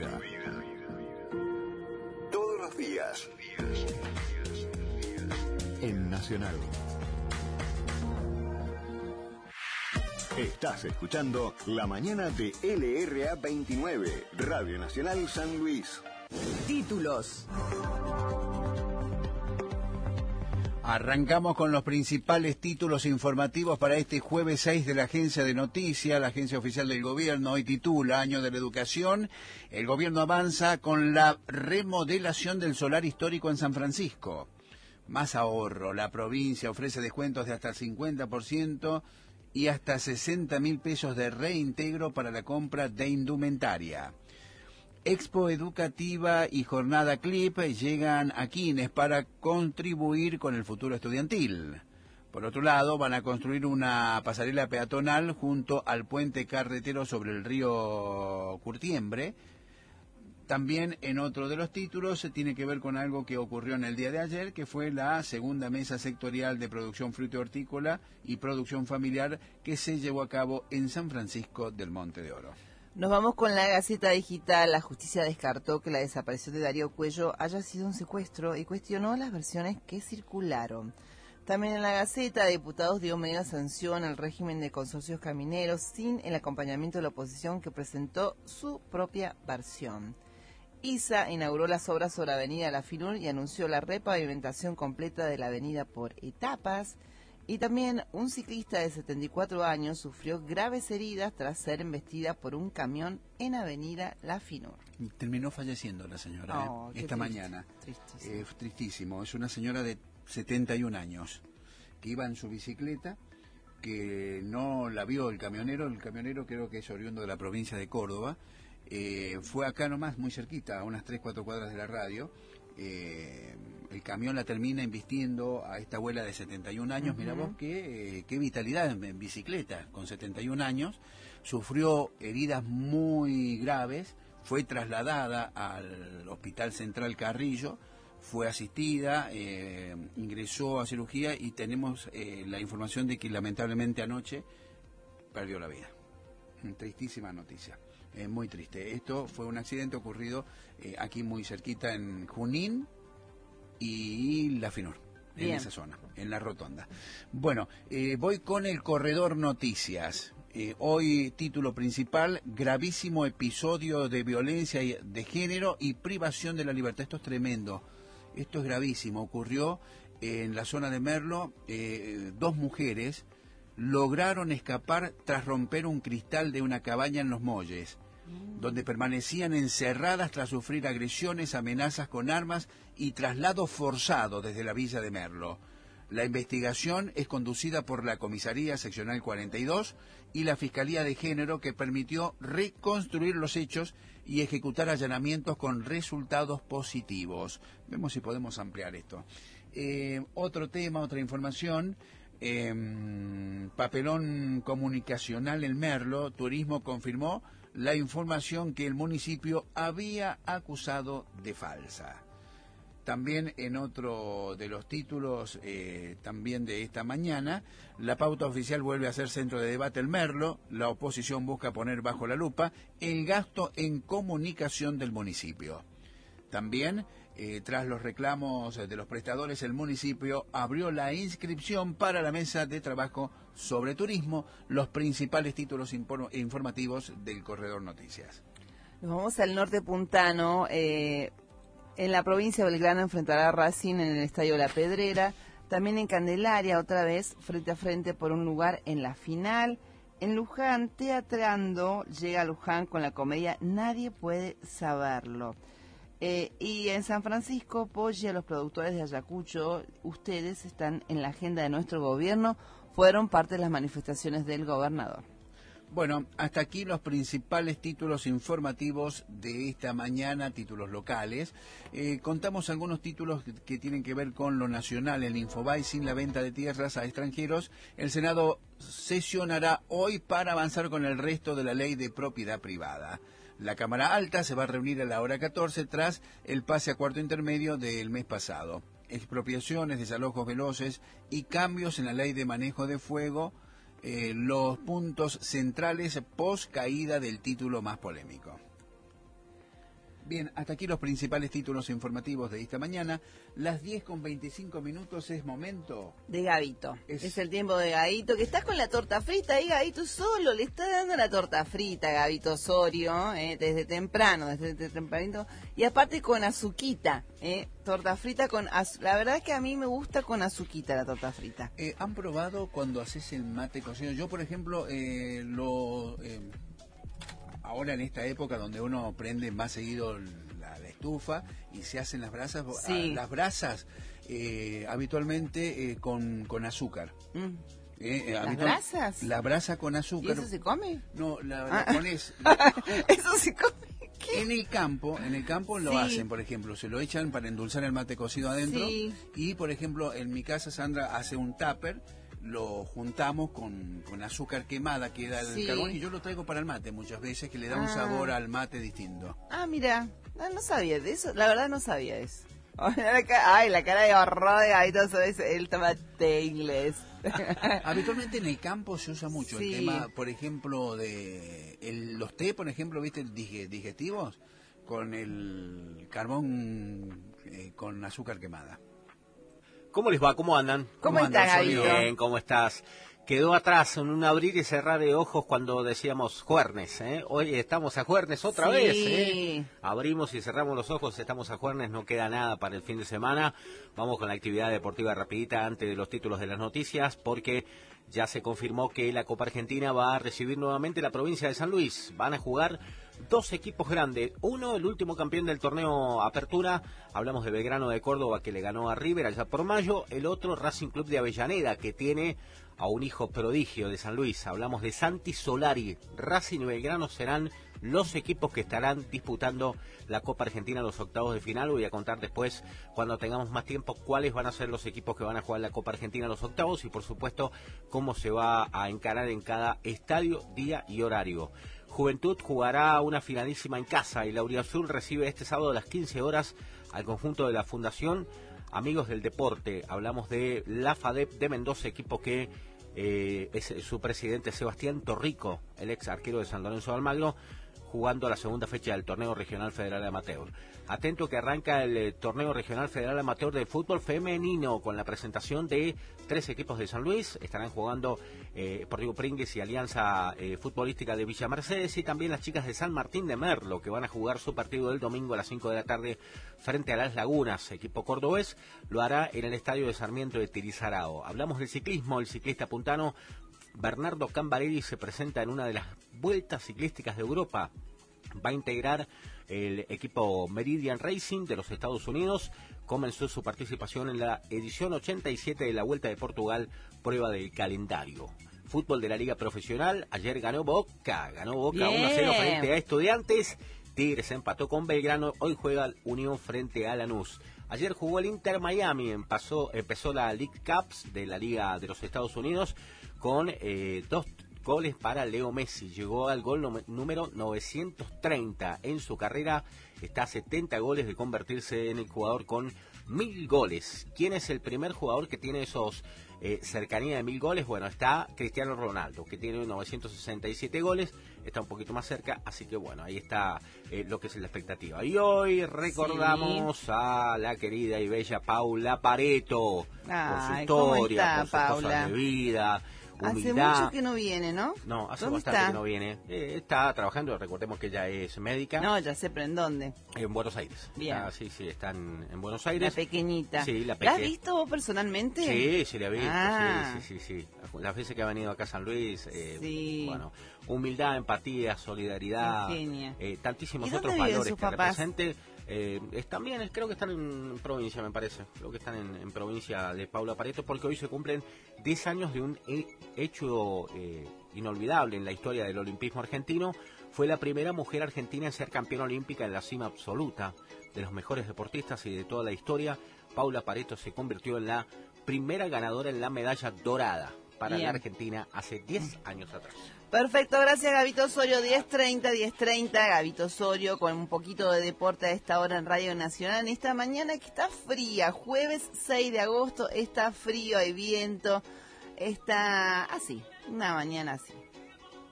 vida. Todos los días. En Nacional. Estás escuchando La Mañana de LRA 29, Radio Nacional San Luis. Títulos. Arrancamos con los principales títulos informativos para este jueves 6 de la Agencia de Noticias, la agencia oficial del gobierno. Hoy titula Año de la Educación. El gobierno avanza con la remodelación del solar histórico en San Francisco. Más ahorro. La provincia ofrece descuentos de hasta el 50% y hasta 60.000 pesos de reintegro para la compra de indumentaria. Expo Educativa y Jornada CLIP llegan a Quines para contribuir con el futuro estudiantil. Por otro lado, van a construir una pasarela peatonal junto al puente carretero sobre el río Curtiembre. También en otro de los títulos se tiene que ver con algo que ocurrió en el día de ayer, que fue la segunda mesa sectorial de producción fruto y hortícola y producción familiar que se llevó a cabo en San Francisco del Monte de Oro. Nos vamos con la Gaceta Digital. La justicia descartó que la desaparición de Darío Cuello haya sido un secuestro y cuestionó las versiones que circularon. También en la Gaceta, diputados dio media sanción al régimen de consorcios camineros sin el acompañamiento de la oposición que presentó su propia versión. ISA inauguró las obras sobre Avenida La Finur y anunció la repavimentación completa de la avenida por etapas. Y también un ciclista de 74 años sufrió graves heridas tras ser embestida por un camión en Avenida La Finur. Terminó falleciendo la señora esta mañana. Tristísimo. Tristísimo. Es una señora de 71 años que iba en su bicicleta, que no la vio el camionero. El camionero creo que es oriundo de la provincia de Córdoba. Fue acá nomás, muy cerquita, a unas 3-4 cuadras de la radio. El camión la termina embistiendo a esta abuela de 71 años. Mira vos qué vitalidad en bicicleta, con 71 años. Sufrió heridas muy graves, fue trasladada al Hospital Central Carrillo, fue asistida, ingresó a cirugía y tenemos la información de que lamentablemente anoche perdió la vida. Tristísima noticia. Muy triste. Esto fue un accidente ocurrido aquí muy cerquita en Junín y La Finur, en esa zona, en la rotonda. Bueno, voy con el corredor noticias. Hoy título principal, gravísimo episodio de violencia de género y privación de la libertad. Esto es tremendo, esto es gravísimo. Ocurrió en la zona de Merlo. Dos mujeres lograron escapar tras romper un cristal de una cabaña en Los Molles, donde permanecían encerradas tras sufrir agresiones, amenazas con armas y traslado forzado desde la villa de Merlo. La investigación es conducida por la Comisaría Seccional 42 y la Fiscalía de Género, que permitió reconstruir los hechos y ejecutar allanamientos con resultados positivos. Vemos si podemos ampliar esto. Otro tema, otra información. Papelón comunicacional en Merlo. Turismo confirmó la información que el municipio había acusado de falsa. También en otro de los títulos, también de esta mañana, la pauta oficial vuelve a ser centro de debate en Merlo. La oposición busca poner bajo la lupa el gasto en comunicación del municipio. También, tras los reclamos de los prestadores, el municipio abrió la inscripción para la mesa de trabajo sobre turismo. Los principales títulos informativos del Corredor Noticias. Nos vamos al norte puntano. En la provincia de Belgrano enfrentará a Racing en el Estadio La Pedrera. También en Candelaria, otra vez, frente a frente por un lugar en la final. En Luján, Teatrando, llega Luján con la comedia Nadie puede saberlo. Y en San Francisco, Poggi, a los productores de Ayacucho, ustedes están en la agenda de nuestro gobierno, fueron parte de las manifestaciones del gobernador. Bueno, hasta aquí los principales títulos informativos de esta mañana, títulos locales. Contamos algunos títulos que tienen que ver con lo nacional. El Infobae, sin la venta de tierras a extranjeros. El Senado sesionará hoy para avanzar con el resto de la ley de propiedad privada. La Cámara Alta se va a reunir a la hora 14 tras el pase a cuarto intermedio del mes pasado. Expropiaciones, desalojos veloces y cambios en la ley de manejo de fuego. Los puntos centrales post caída del título más polémico. Bien, hasta aquí los principales títulos informativos de esta mañana. Las 10:25 es momento de Gabito. Es el tiempo de Gabito, que estás con la torta frita ahí, Gabito solo, le está dando la torta frita, Gabito Osorio, desde tempranito, y aparte con azuquita, torta frita con la verdad es que a mí me gusta con azuquita la torta frita. ¿Han probado cuando haces el mate cocido? Yo, por ejemplo, ahora en esta época donde uno prende más seguido la estufa y se hacen las brasas, sí. Las brasas habitualmente con azúcar. ¿Las brasas? La brasa con azúcar. ¿Y eso se come? No, la pones... ¿Eso se come? ¿Qué? En el campo lo hacen, por ejemplo, se lo echan para endulzar el mate cocido adentro, y por ejemplo en mi casa Sandra hace un tupper, lo juntamos con azúcar quemada que da el carbón, y yo lo traigo para el mate muchas veces, que le da un sabor al mate distinto. Ah, mira, no sabía de eso, la verdad no sabía eso. Ay, la cara de horror de Gabito es el tomate inglés. Habitualmente en el campo se usa mucho el tema, por ejemplo, de los té, por ejemplo, ¿viste? Digestivos, con el carbón con azúcar quemada. ¿Cómo les va? ¿Cómo andan? ¿Cómo estás, Gabito? Bien, ¿cómo estás? Quedó atrás en un abrir y cerrar de ojos cuando decíamos juernes, ¿eh? Hoy estamos a juernes otra vez, ¿eh? Abrimos y cerramos los ojos, estamos a juernes, no queda nada para el fin de semana. Vamos con la actividad deportiva rapidita antes de los títulos de las noticias, porque ya se confirmó que la Copa Argentina va a recibir nuevamente la provincia de San Luis. Van a jugar dos equipos grandes. Uno, el último campeón del torneo Apertura, hablamos de Belgrano de Córdoba, que le ganó a River allá por mayo. El otro, Racing Club de Avellaneda, que tiene a un hijo prodigio de San Luis. Hablamos de Santi Solari. Racing y Belgrano serán los equipos que estarán disputando la Copa Argentina en los octavos de final. Voy a contar después, cuando tengamos más tiempo, cuáles van a ser los equipos que van a jugar la Copa Argentina en los octavos, y por supuesto cómo se va a encarar en cada estadio, día y horario. Juventud jugará una finalísima en casa, y la Auriazul recibe este sábado a las 15 horas al conjunto de la Fundación Amigos del Deporte. Hablamos de la FADEP de Mendoza, equipo que es su presidente Sebastián Torrico, el ex arquero de San Lorenzo de Almagro, jugando a la segunda fecha del Torneo Regional Federal Amateur. Atento que arranca el Torneo Regional Federal Amateur de Fútbol Femenino, con la presentación de 3 equipos de San Luis. Estarán jugando Sportivo Pringues y Alianza Futbolística de Villa Mercedes, y también las chicas de San Martín de Merlo, que van a jugar su partido del domingo a las 5 de la tarde frente a Las Lagunas. Equipo cordobés lo hará en el estadio de Sarmiento de Tirizarao. Hablamos del ciclismo. El ciclista puntano Bernardo Cambarelli se presenta en una de las vueltas ciclísticas de Europa. Va a integrar el equipo Meridian Racing de los Estados Unidos. Comenzó su participación en la edición 87 de la Vuelta de Portugal, prueba del calendario. Fútbol de la Liga Profesional. Ayer ganó Boca 1-0 frente a Estudiantes. Tigres empató con Belgrano. Hoy juega Unión frente a Lanús. Ayer jugó el Inter Miami. Empezó la League Cups de la Liga de los Estados Unidos con 2 goles para Leo Messi. Llegó al gol número 930 en su carrera. Está a 70 goles de convertirse en el jugador con 1000 goles. ¿Quién es el primer jugador que tiene esos cercanía de 1000 goles? Bueno, está Cristiano Ronaldo, que tiene 967 goles. Está un poquito más cerca, así que bueno, ahí está lo que es la expectativa. Y hoy recordamos a la querida y bella Paula Pareto, por su historia, por sus cosas de vida. Humildad. Hace mucho que no viene, ¿no? No, hace bastante que no viene. Está trabajando, recordemos que ella es médica. No, ya sé, pero ¿en dónde? En Buenos Aires. Bien. Sí, están en Buenos Aires. La pequeñita. Sí, la ¿La has visto vos personalmente? Sí, la he visto. Sí. Las veces que ha venido acá a San Luis, bueno, humildad, empatía, solidaridad, tantísimos otros valores que represente. También creo que están en provincia, me parece. Creo que están en provincia de Paula Pareto, porque hoy se cumplen 10 años de un hecho inolvidable en la historia del olimpismo argentino. Fue la primera mujer argentina en ser campeona olímpica en la cima absoluta de los mejores deportistas y de toda la historia. Paula Pareto se convirtió en la primera ganadora en la medalla dorada para la Argentina hace 10 años atrás. Perfecto, gracias Gabito Osorio. 10:30, Gabito Osorio con un poquito de deporte a esta hora en Radio Nacional. En esta mañana que está fría, jueves 6 de agosto, está frío, hay viento, está así, una mañana así.